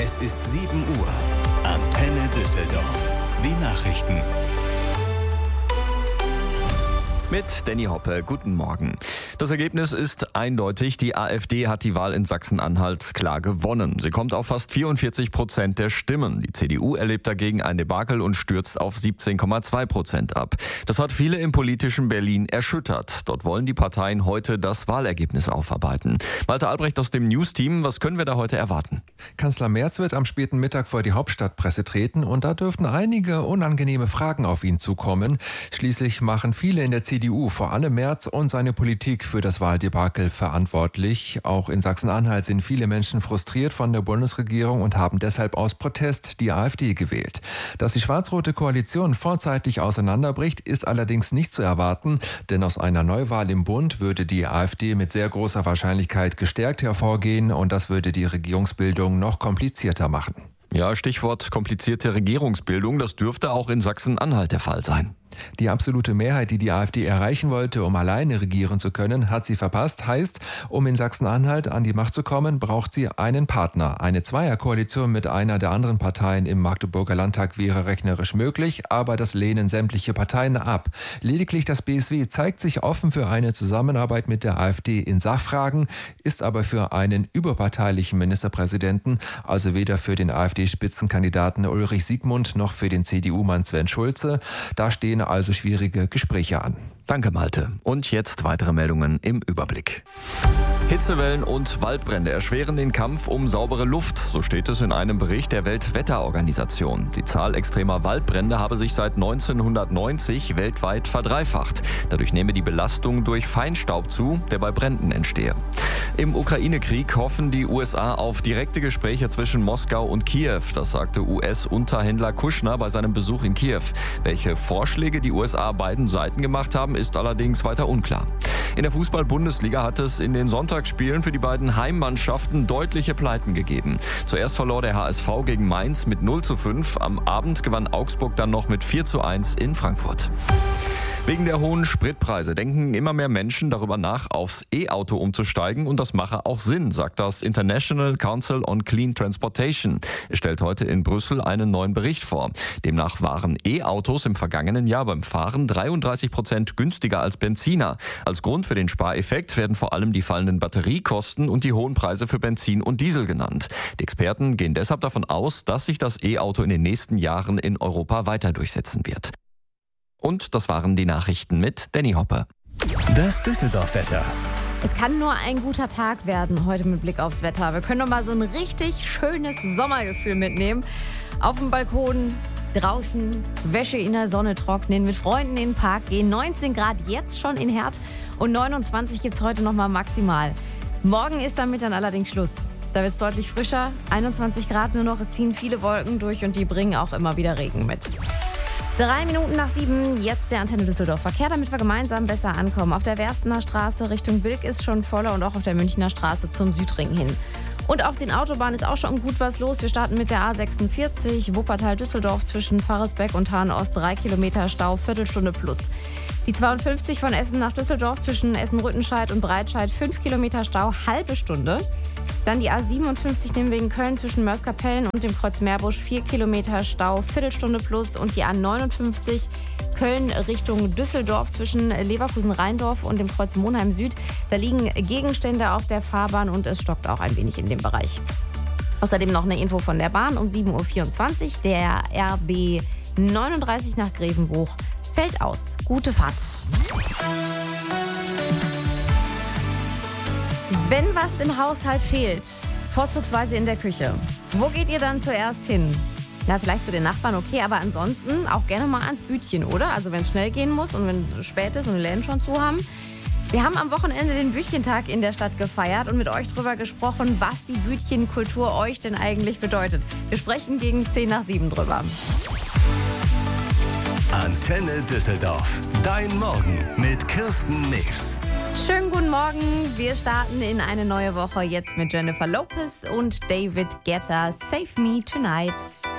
Es ist 7 Uhr. Antenne Düsseldorf. Die Nachrichten. Mit Danny Hoppe, guten Morgen. Das Ergebnis ist eindeutig. Die AfD hat die Wahl in Sachsen-Anhalt klar gewonnen. Sie kommt auf fast 44% der Stimmen. Die CDU erlebt dagegen ein Debakel und stürzt auf 17,2% ab. Das hat viele im politischen Berlin erschüttert. Dort wollen die Parteien heute das Wahlergebnis aufarbeiten. Malte Albrecht aus dem News-Team, was können wir da heute erwarten? Kanzler Merz wird am späten Mittag vor die Hauptstadtpresse treten und da dürften einige unangenehme Fragen auf ihn zukommen. Schließlich machen viele in der CDU, vor allem Merz und seine Politik, für das Wahldebakel verantwortlich. Auch in Sachsen-Anhalt sind viele Menschen frustriert von der Bundesregierung und haben deshalb aus Protest die AfD gewählt. Dass die schwarz-rote Koalition vorzeitig auseinanderbricht, ist allerdings nicht zu erwarten, denn aus einer Neuwahl im Bund würde die AfD mit sehr großer Wahrscheinlichkeit gestärkt hervorgehen und das würde die Regierungsbildung noch komplizierter machen. Ja, Stichwort komplizierte Regierungsbildung, das dürfte auch in Sachsen-Anhalt der Fall sein. Die absolute Mehrheit, die die AfD erreichen wollte, um alleine regieren zu können, hat sie verpasst. Heißt, um in Sachsen-Anhalt an die Macht zu kommen, braucht sie einen Partner. Eine Zweierkoalition mit einer der anderen Parteien im Magdeburger Landtag wäre rechnerisch möglich, aber das lehnen sämtliche Parteien ab. Lediglich das BSW zeigt sich offen für eine Zusammenarbeit mit der AfD in Sachfragen, ist aber für einen überparteilichen Ministerpräsidenten, also weder für den AfD-Spitzenkandidaten Ulrich Siegmund noch für den CDU-Mann Sven Schulze. Da stehen also schwierige Gespräche an. Danke, Malte. Und jetzt weitere Meldungen im Überblick. Hitzewellen und Waldbrände erschweren den Kampf um saubere Luft, so steht es in einem Bericht der Weltwetterorganisation. Die Zahl extremer Waldbrände habe sich seit 1990 weltweit verdreifacht. Dadurch nehme die Belastung durch Feinstaub zu, der bei Bränden entstehe. Im Ukraine-Krieg hoffen die USA auf direkte Gespräche zwischen Moskau und Kiew. Das sagte US-Unterhändler Kushner bei seinem Besuch in Kiew. Welche Vorschläge die USA beiden Seiten gemacht haben, ist allerdings weiter unklar. In der Fußball-Bundesliga hat es in den Sonntagsspielen für die beiden Heimmannschaften deutliche Pleiten gegeben. Zuerst verlor der HSV gegen Mainz mit 0:5. Am Abend gewann Augsburg dann noch mit 4:1 in Frankfurt. Wegen der hohen Spritpreise denken immer mehr Menschen darüber nach, aufs E-Auto umzusteigen und das mache auch Sinn, sagt das International Council on Clean Transportation. Es stellt heute in Brüssel einen neuen Bericht vor. Demnach waren E-Autos im vergangenen Jahr beim Fahren 33% günstiger als Benziner. Als Grund für den Spareffekt werden vor allem die fallenden Batteriekosten und die hohen Preise für Benzin und Diesel genannt. Die Experten gehen deshalb davon aus, dass sich das E-Auto in den nächsten Jahren in Europa weiter durchsetzen wird. Und das waren die Nachrichten mit Danny Hoppe. Das Düsseldorf-Wetter. Es kann nur ein guter Tag werden heute mit Blick aufs Wetter. Wir können noch mal so ein richtig schönes Sommergefühl mitnehmen. Auf dem Balkon, draußen, Wäsche in der Sonne trocknen, mit Freunden in den Park gehen. 19 Grad jetzt schon in Herd und 29 gibt es heute noch mal maximal. Morgen ist damit dann allerdings Schluss. Da wird es deutlich frischer, 21 Grad nur noch. Es ziehen viele Wolken durch und die bringen auch immer wieder Regen mit. 3 Minuten nach 7, jetzt der Antenne Düsseldorf Verkehr, damit wir gemeinsam besser ankommen. Auf der Werstener Straße Richtung Bilk ist schon voller und auch auf der Münchner Straße zum Südring hin. Und auf den Autobahnen ist auch schon gut was los. Wir starten mit der A46, Wuppertal-Düsseldorf zwischen Pfarresbeck und Hahn-Ost, 3 Kilometer Stau, Viertelstunde plus. Die 52 von Essen nach Düsseldorf zwischen Essen-Rüttenscheid und Breitscheid, 5 Kilometer Stau, halbe Stunde. Dann die A57 Nimwegen Köln zwischen Mörs-Kapellen und dem Kreuz Meerbusch, 4 Kilometer Stau, Viertelstunde plus. Und die A59 Köln Richtung Düsseldorf zwischen Leverkusen-Rheindorf und dem Kreuz Monheim Süd. Da liegen Gegenstände auf der Fahrbahn und es stockt auch ein wenig in dem Bereich. Außerdem noch eine Info von der Bahn um 7.24 Uhr. Der RB 39 nach Grevenbruch fällt aus. Gute Fahrt. Wenn was im Haushalt fehlt, vorzugsweise in der Küche, wo geht ihr dann zuerst hin? Na, vielleicht zu den Nachbarn, okay, aber ansonsten auch gerne mal ans Bütchen, oder? Also wenn es schnell gehen muss und wenn es spät ist und die Läden schon zu haben. Wir haben am Wochenende den Bütchentag in der Stadt gefeiert und mit euch drüber gesprochen, was die Bütchenkultur euch denn eigentlich bedeutet. Wir sprechen gegen 10 nach 7 drüber. Antenne Düsseldorf. Dein Morgen mit Kirsten News. Schönen guten Morgen. Wir starten in eine neue Woche jetzt mit Jennifer Lopez und David Guetta. Save Me Tonight.